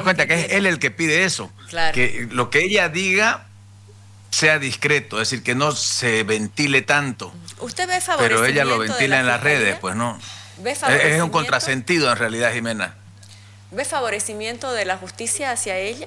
das cuenta que es él el que pide eso. Claro. Que lo que ella diga sea discreto, es decir, que no se ventile tanto. ¿Usted ve favorecimiento? Pero ella lo ventila en las redes, pues no. ¿Ve favorecimiento? Es un contrasentido en realidad, Jimena. ¿Ve favorecimiento de la justicia hacia ella?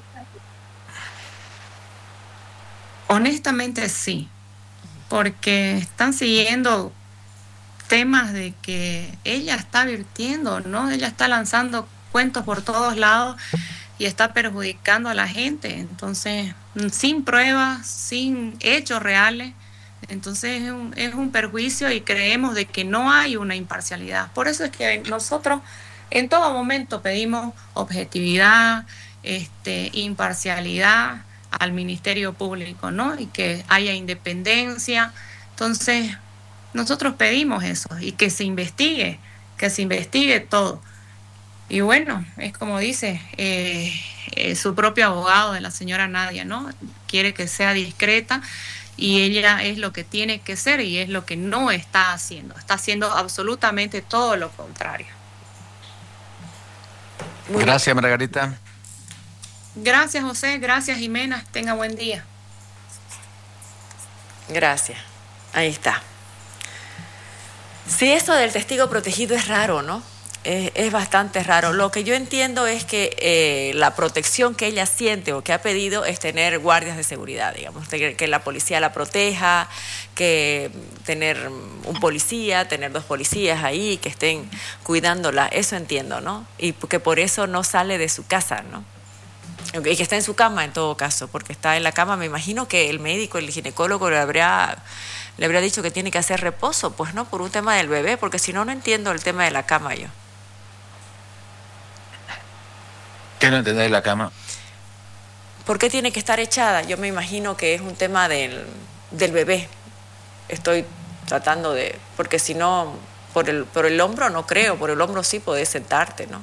Honestamente sí, porque están siguiendo temas de que ella está virtiendo, ¿no? Ella está lanzando cuentos por todos lados y está perjudicando a la gente. Entonces, sin pruebas, sin hechos reales, entonces es un perjuicio y creemos de que no hay una imparcialidad. Por eso es que nosotros en todo momento pedimos objetividad, imparcialidad al Ministerio Público, ¿no? Y que haya independencia. Entonces, nosotros pedimos eso y que se investigue todo. Y bueno, es como dice su propio abogado de la señora Nadia, ¿no? Quiere que sea discreta y ella es lo que tiene que ser y es lo que no está haciendo. Está haciendo absolutamente todo lo contrario. Gracias, Margarita. Gracias, José. Gracias, Jimena. Tenga buen día. Gracias. Ahí está. Sí, esto del testigo protegido es raro, ¿no? Es bastante raro. Lo que yo entiendo es que la protección que ella siente o que ha pedido es tener guardias de seguridad, digamos, que la policía la proteja, que tener un policía, tener 2 policías ahí que estén cuidándola. Eso entiendo, ¿no? Y que por eso no sale de su casa, ¿no? Y que está en su cama en todo caso, porque está en la cama. Me imagino que el médico, el ginecólogo le habría dicho que tiene que hacer reposo, pues no, por un tema del bebé, porque si no, no entiendo el tema de la cama yo. ¿Qué no entendés de la cama? ¿Por qué tiene que estar echada? Yo me imagino que es un tema del bebé. Estoy tratando de... Porque si no, por el hombro no creo, por el hombro sí podés sentarte, ¿no?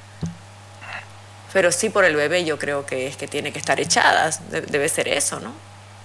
Pero sí por el bebé yo creo que es que tiene que estar echada, debe ser eso, ¿no?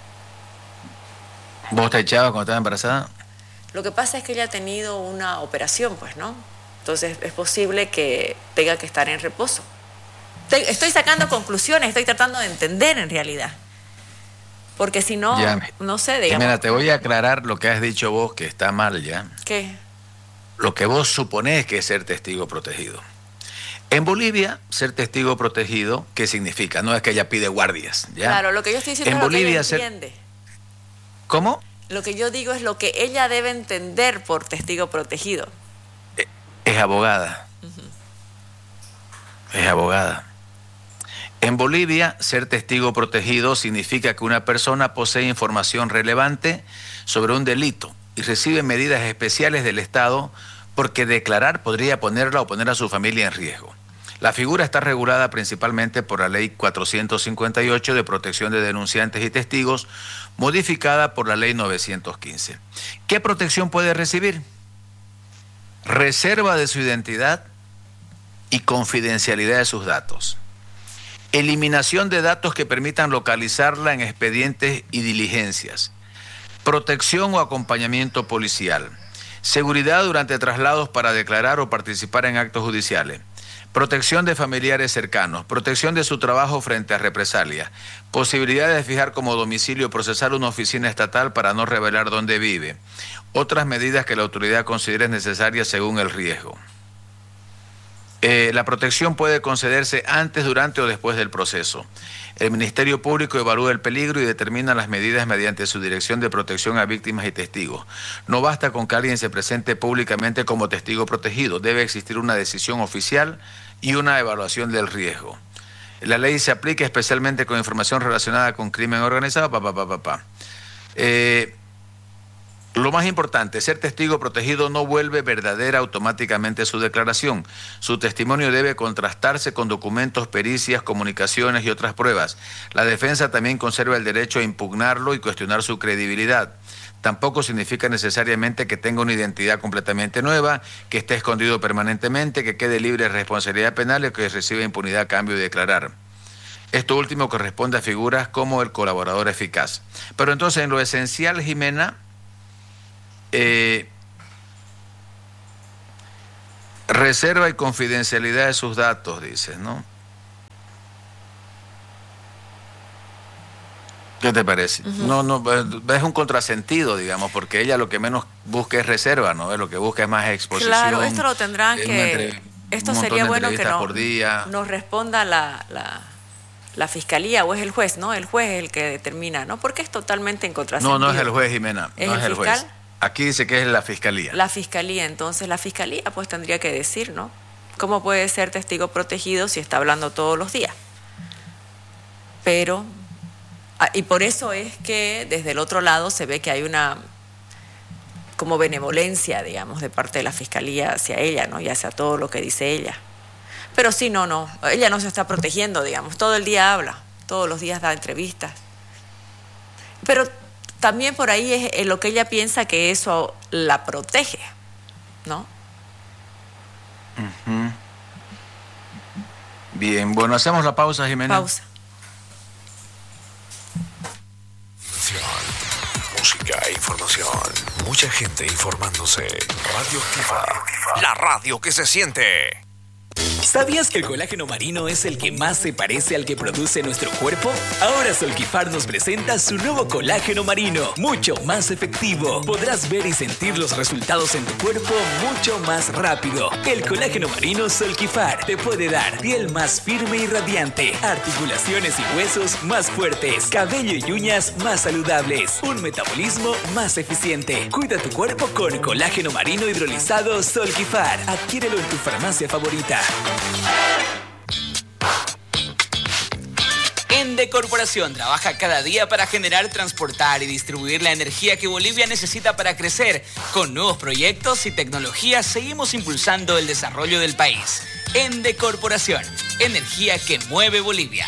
¿Vos te echabas cuando estabas embarazada? Lo que pasa es que ella ha tenido una operación, pues, ¿no? Entonces es posible que tenga que estar en reposo. Estoy sacando conclusiones, estoy tratando de entender en realidad. Porque si no, no sé, digamos... Mira, te voy a aclarar lo que has dicho vos, que está mal ya. ¿Qué? Lo que vos suponés que es ser testigo protegido. En Bolivia, ser testigo protegido, ¿qué significa? No es que ella pide guardias, ¿ya? Claro, lo que yo estoy diciendo es lo que ella entiende. ¿Cómo? Lo que yo digo es lo que ella debe entender por testigo protegido. Es abogada. Es abogada. En Bolivia, ser testigo protegido significa que una persona posee información relevante sobre un delito y recibe medidas especiales del Estado porque declarar podría ponerla o poner a su familia en riesgo. La figura está regulada principalmente por la Ley 458 de protección de denunciantes y testigos, modificada por la Ley 915. ¿Qué protección puede recibir? Reserva de su identidad y confidencialidad de sus datos. Eliminación de datos que permitan localizarla en expedientes y diligencias. Protección o acompañamiento policial. Seguridad durante traslados para declarar o participar en actos judiciales. Protección de familiares cercanos. Protección de su trabajo frente a represalias. Posibilidad de fijar como domicilio procesal una oficina estatal para no revelar dónde vive. Otras medidas que la autoridad considere necesarias según el riesgo. La protección puede concederse antes, durante o después del proceso. El Ministerio Público evalúa el peligro y determina las medidas mediante su Dirección de Protección a Víctimas y Testigos. No basta con que alguien se presente públicamente como testigo protegido. Debe existir una decisión oficial y una evaluación del riesgo. La ley se aplica especialmente con información relacionada con crimen organizado. Lo más importante, ser testigo protegido no vuelve verdadera automáticamente su declaración. Su testimonio debe contrastarse con documentos, pericias, comunicaciones y otras pruebas. La defensa también conserva el derecho a impugnarlo y cuestionar su credibilidad. Tampoco significa necesariamente que tenga una identidad completamente nueva, que esté escondido permanentemente, que quede libre de responsabilidad penal o que reciba impunidad a cambio de declarar. Esto último corresponde a figuras como el colaborador eficaz. Pero entonces, en lo esencial, Jimena, reserva y confidencialidad de sus datos, dices, ¿no? ¿Qué te parece? No, es un contrasentido, digamos, porque ella lo que menos busca es reserva, ¿no? Lo que busca es más exposición. Claro, esto lo tendrán que... Esto sería bueno que nos responda la fiscalía o es el juez, ¿no? El juez es el que determina, ¿no? Porque es totalmente en contrasentido. No es el juez, Jimena. ¿Es no el es el fiscal? juez. Aquí dice que es la fiscalía. La fiscalía, entonces la fiscalía pues tendría que decir, ¿no? ¿Cómo puede ser testigo protegido si está hablando todos los días? Pero, y por eso es que desde el otro lado se ve que hay una como benevolencia, digamos, de parte de la fiscalía hacia ella, ¿no? Y hacia todo lo que dice ella. Pero sí, no, ella no se está protegiendo, digamos, todo el día habla, todos los días da entrevistas. Pero también por ahí es lo que ella piensa que eso la protege, ¿no? Uh-huh. Bien, bueno, hacemos la pausa, Jimena. Pausa. Música e información. Mucha gente informándose. Radioactiva. La radio que se siente. ¿Sabías que el colágeno marino es el que más se parece al que produce nuestro cuerpo? Ahora Solquifar nos presenta su nuevo colágeno marino, mucho más efectivo. Podrás ver y sentir los resultados en tu cuerpo mucho más rápido. El colágeno marino Solquifar te puede dar piel más firme y radiante, articulaciones y huesos más fuertes, cabello y uñas más saludables, un metabolismo más eficiente. Cuida tu cuerpo con colágeno marino hidrolizado Solquifar. Adquiérelo en tu farmacia favorita. Ende Corporación trabaja cada día para generar, transportar y distribuir la energía que Bolivia necesita para crecer. Con nuevos proyectos y tecnologías seguimos impulsando el desarrollo del país. Ende Corporación, energía que mueve Bolivia.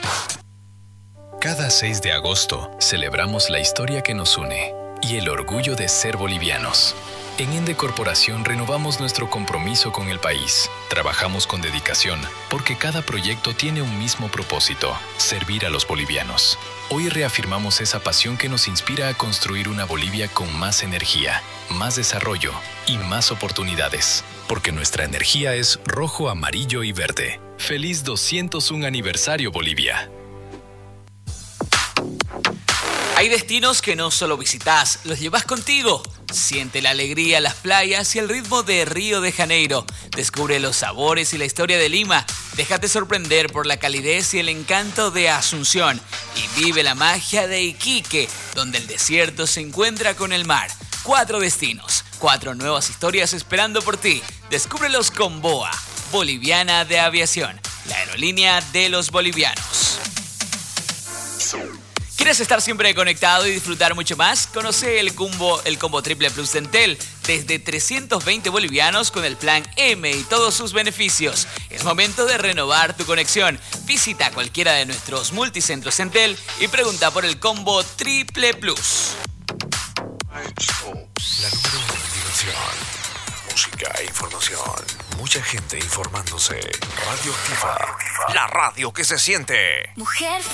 Cada 6 de agosto celebramos la historia que nos une y el orgullo de ser bolivianos. En Ende Corporación renovamos nuestro compromiso con el país. Trabajamos con dedicación porque cada proyecto tiene un mismo propósito: servir a los bolivianos. Hoy reafirmamos esa pasión que nos inspira a construir una Bolivia con más energía, más desarrollo y más oportunidades. Porque nuestra energía es rojo, amarillo y verde. ¡Feliz 201 aniversario, Bolivia! Hay destinos que no solo visitas, los llevas contigo. Siente la alegría, las playas y el ritmo de Río de Janeiro. Descubre los sabores y la historia de Lima. Déjate sorprender por la calidez y el encanto de Asunción. Y vive la magia de Iquique, donde el desierto se encuentra con el mar. 4 destinos, 4 nuevas historias esperando por ti. Descúbrelos con BOA, Boliviana de Aviación, la aerolínea de los bolivianos. ¿Quieres estar siempre conectado y disfrutar mucho más? Conoce el combo Triple Plus de Entel, desde 320 bolivianos con el plan M y todos sus beneficios. Es momento de renovar tu conexión. Visita cualquiera de nuestros multicentros Entel y pregunta por el combo Triple Plus. La número 1 en diversión. Música e información. Mucha gente informándose. Radioactiva. La radio que se siente. Mujer